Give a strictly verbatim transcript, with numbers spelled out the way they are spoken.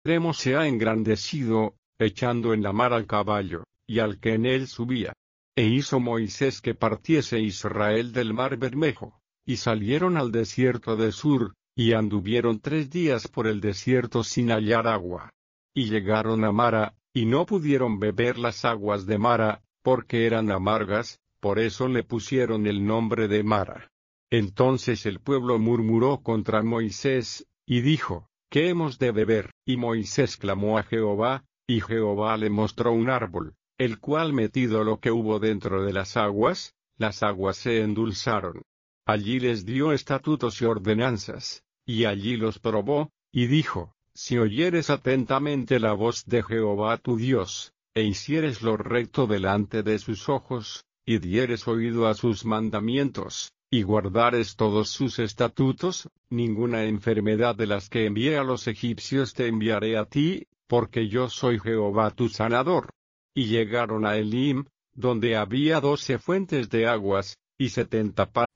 extremo se ha engrandecido, echando en la mar al caballo, y al que en él subía. E hizo Moisés que partiese Israel del mar Bermejo, y salieron al desierto de Sur, y anduvieron tres días por el desierto sin hallar agua. Y llegaron a Mara, y no pudieron beber las aguas de Mara, porque eran amargas, por eso le pusieron el nombre de Mara. Entonces el pueblo murmuró contra Moisés, y dijo, ¿qué hemos de beber? Y Moisés clamó a Jehová, y Jehová le mostró un árbol, el cual metido lo que hubo dentro de las aguas, las aguas se endulzaron. Allí les dio estatutos y ordenanzas, y allí los probó, y dijo, si oyeres atentamente la voz de Jehová tu Dios, e hicieres lo recto delante de sus ojos, y dieres oído a sus mandamientos, y guardares todos sus estatutos, ninguna enfermedad de las que envié a los egipcios te enviaré a ti, porque yo soy Jehová tu sanador. Y llegaron a Elim, donde había doce fuentes de aguas, y setenta